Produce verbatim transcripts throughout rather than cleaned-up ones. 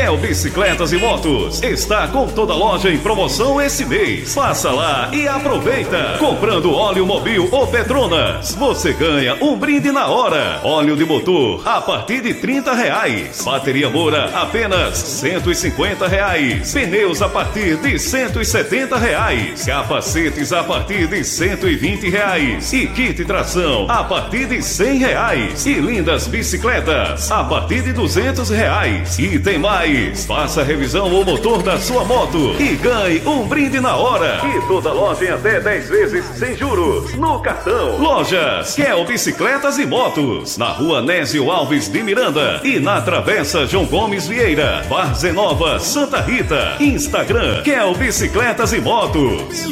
Quer Bicicletas e Motos está com toda loja em promoção esse mês. Passa lá e aproveita. Comprando óleo Mobil ou Petronas, você ganha um brinde na hora. Óleo de motor a partir de trinta reais. Bateria Moura apenas cento e cinquenta reais. Pneus a partir de cento e setenta reais. Capacetes a partir de cento e vinte reais. E kit tração a partir de cem reais. E lindas bicicletas a partir de duzentos reais. E tem mais. Faça a revisão ao motor da sua moto e ganhe um brinde na hora. E toda loja em até dez vezes sem juros no cartão. Lojas Quer Bicicletas e Motos, na rua Nésio Alves de Miranda e na Travessa João Gomes Vieira, Várzea Nova, Santa Rita. Instagram Quer Bicicletas e Motos.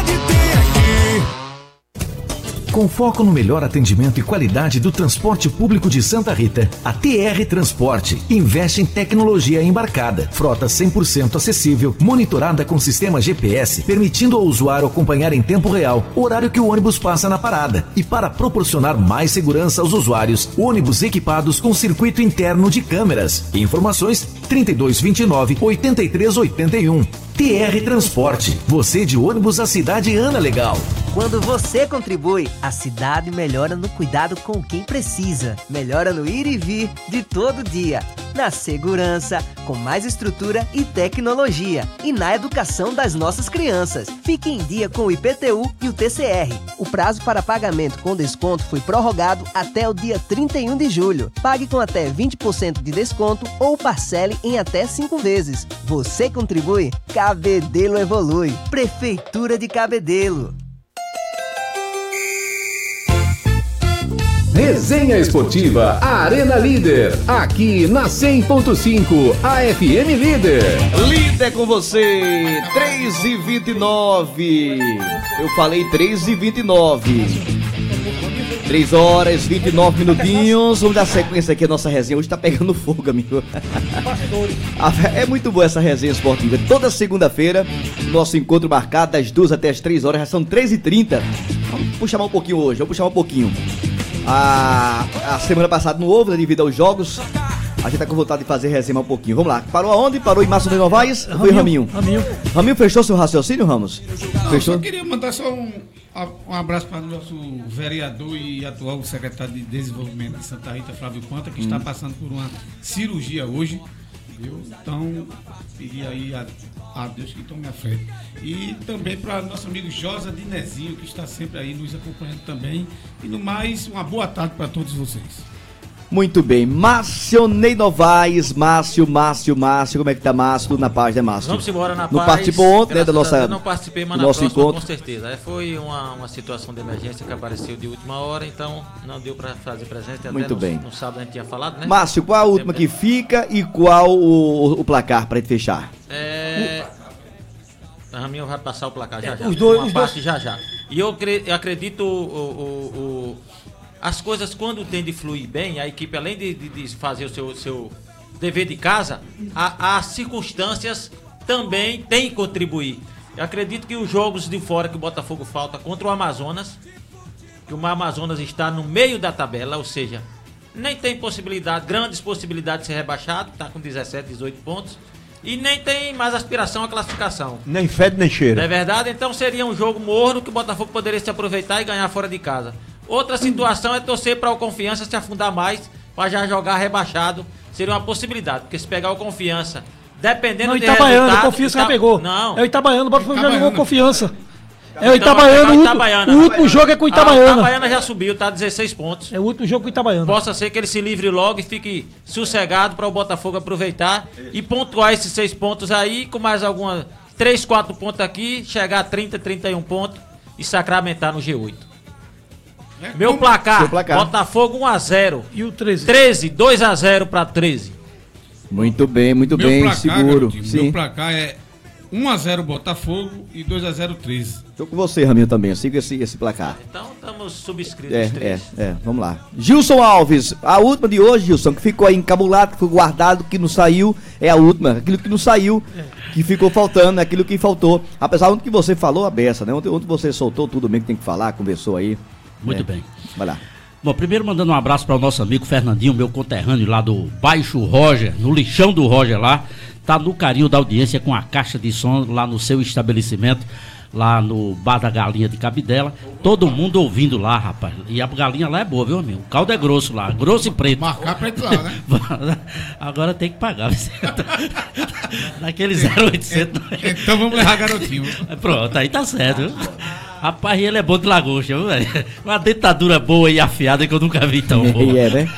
Com foco no melhor atendimento e qualidade do transporte público de Santa Rita, a T R Transporte investe em tecnologia embarcada, frota cem por cento acessível, monitorada com sistema G P S, permitindo ao usuário acompanhar em tempo real o horário que o ônibus passa na parada. E para proporcionar mais segurança aos usuários, ônibus equipados com circuito interno de câmeras. Informações trinta e dois, vinte e nove, oitenta e três, oitenta e um. T R Transporte, você de ônibus, a cidade anda legal. Quando você contribui, a cidade melhora no cuidado com quem precisa, melhora no ir e vir de todo dia, na segurança, com mais estrutura e tecnologia, e na educação das nossas crianças. Fique em dia com o I P T U e o T C R. O prazo para pagamento com desconto foi prorrogado até o dia trinta e um de julho. Pague com até vinte por cento de desconto ou parcele em até cinco vezes. Você contribui? Cabedelo evolui. Prefeitura de Cabedelo. Resenha Esportiva Arena Líder, aqui na cem ponto cinco, a F M Líder. Líder com você, três e vinte e nove. Eu falei três e vinte e nove. três horas e vinte e nove minutinhos. Vamos dar sequência aqui a nossa resenha. Hoje tá pegando fogo, amigo. É muito boa essa resenha esportiva. Toda segunda-feira, nosso encontro marcado das duas até as três horas. Já são três e trinta. Vamos puxar um pouquinho hoje, vamos puxar um pouquinho. A, a semana passada não houve, né, devido aos jogos. A gente tá com vontade de fazer resenha um pouquinho. Vamos lá. Parou aonde? Parou em Márcio de Novaes? Foi Raminho? Raminho. Raminho fechou seu raciocínio, Ramos? Não, fechou? Eu só queria mandar só um, um abraço para o nosso vereador e atual secretário de Desenvolvimento de Santa Rita, Flávio Panta, que hum. está passando por uma cirurgia hoje. Viu? Então, pedir aí a, a Deus que tome a frente. E também para nosso amigo Josa Dinezinho, que está sempre aí nos acompanhando também. E no mais, uma boa tarde para todos vocês. Muito bem, Márcio Ney Novaes, Márcio, Márcio, Márcio, como é que tá, Márcio? Tudo na paz, né, Márcio? Vamos embora na não paz. Não participou ontem, né, da nossa... Eu não participei, mas na nosso próxima, encontro. Com certeza. Foi uma, uma situação de emergência que apareceu de última hora, então não deu para fazer presente. Até Muito no, bem. No sábado a gente tinha falado, né? Márcio, qual a última que fica e qual o, o placar para gente fechar? É... O Raminho vai passar o placar já já. Os dois, uma os parte dois... já já. E eu, cre... eu acredito o... o, o as coisas, quando tem de fluir bem, a equipe, além de, de, de fazer o seu, seu dever de casa, a, as circunstâncias também têm que contribuir. Eu acredito que os jogos de fora que o Botafogo falta contra o Amazonas, que o Amazonas está no meio da tabela, ou seja, nem tem possibilidade, grandes possibilidades de ser rebaixado, está com dezessete, dezoito pontos, e nem tem mais aspiração à classificação. Nem fede, nem cheira. Não é verdade? Então seria um jogo morno que o Botafogo poderia se aproveitar e ganhar fora de casa. Outra situação é torcer para o Confiança se afundar mais, para já jogar rebaixado. Seria uma possibilidade, porque se pegar o Confiança, dependendo não, do Itabaiana, resultado... o Confiança Ita... já pegou. Não. É o Itabaiana, o Botafogo já jogou Confiança. É então, o Itabaiana, o, Itabaiana. o último jogo é com o Itabaiana. Ah, o Itabaiana já subiu, tá dezesseis pontos. É o último jogo com o Itabaiana. Possa ser que ele se livre logo e fique sossegado para o Botafogo aproveitar e pontuar esses seis pontos aí, com mais alguma... três, quatro pontos aqui, chegar a trinta, trinta e um pontos e sacramentar no G oito. É, Meu placar, placar, Botafogo um a zero. E o treze? treze, dois a zero para treze. Muito bem, muito Meu bem, placar, seguro. Garotinho, Sim. Meu placar é um a zero Botafogo e dois a zero treze. Tô com você, Raminho, também. Eu sigo esse, esse placar. Então estamos subscritos. É, três. é, é. Vamos lá. Gilson Alves, a última de hoje, Gilson, que ficou aí encabulado, que foi guardado, que não saiu, é a última. Aquilo que não saiu, que ficou faltando, aquilo que faltou. Apesar do que você falou, a beça, né? Ontem, ontem você soltou tudo bem que tem que falar, conversou aí. Muito é. bem. Vai lá. Bom, primeiro mandando um abraço para o nosso amigo Fernandinho, meu conterrâneo lá do Baixo Roger, no lixão do Roger lá. Tá no carinho da audiência com a caixa de som lá no seu estabelecimento, lá no Bar da Galinha de Cabidela. Todo mundo ouvindo lá, rapaz. E a galinha lá é boa, viu, amigo? O caldo é grosso lá, grosso e preto. Marcar preto lá, né? Agora tem que pagar. Daquele zero oitocentos. Então vamos levar garotinho. Pronto, aí tá certo, viu? Rapaz, ele é bom de lagosta, viu, velho? Uma dentadura boa e afiada que eu nunca vi tão boa. E é, né?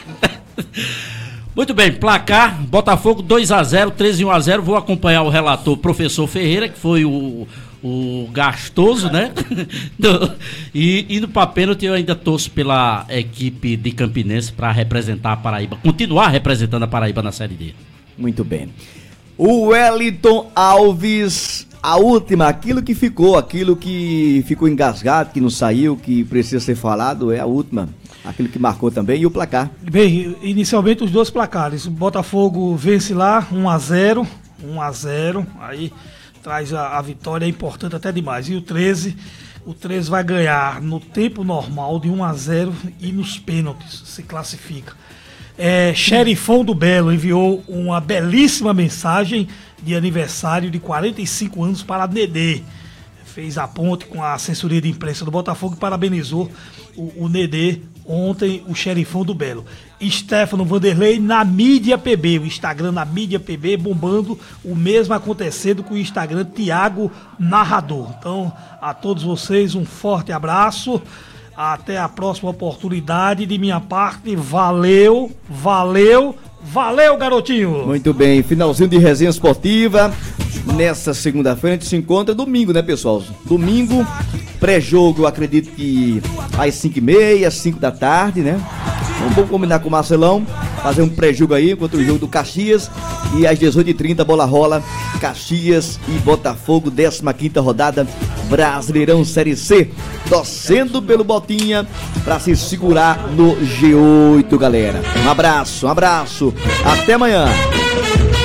Muito bem, placar, Botafogo dois a zero, treze a um a zero. Vou acompanhar o relator professor Ferreira, que foi o, o gastoso, né? Do, e indo para pênalti, eu ainda torço pela equipe de Campinense para representar a Paraíba, continuar representando a Paraíba na Série D. Muito bem. O Wellington Alves, a última, aquilo que ficou, aquilo que ficou engasgado, que não saiu, que precisa ser falado, é a última. Aquilo que marcou também, e o placar. Bem, inicialmente os dois placares. O Botafogo vence lá, um a zero. um a zero. Aí traz a, a vitória, é importante até demais. E o treze, o treze vai ganhar no tempo normal de um a zero e nos pênaltis, se classifica. É, Xerifão do Belo enviou uma belíssima mensagem de aniversário de quarenta e cinco anos para a Nedê. Fez a ponte com a assessoria de imprensa do Botafogo e parabenizou o, o Nedê ontem, o Xerifão do Belo. Stefano Vanderlei na Mídia P B, o Instagram na Mídia P B bombando, o mesmo acontecendo com o Instagram Thiago Narrador. Então, a todos vocês um forte abraço, até a próxima oportunidade de minha parte, valeu, valeu, valeu, garotinho! Muito bem, finalzinho de resenha esportiva. Nessa segunda-feira a gente se encontra domingo, né, pessoal? Domingo, pré-jogo, eu acredito que às cinco e meia, cinco da tarde, né? Então, vamos combinar com o Marcelão, fazer um pré-jogo aí contra o jogo do Caxias. E às dezoito e trinta, bola rola, Caxias e Botafogo, décima quinta rodada, Brasileirão Série C. Torcendo pelo Botinha pra se segurar no G oito, galera. Um abraço, um abraço. Até amanhã.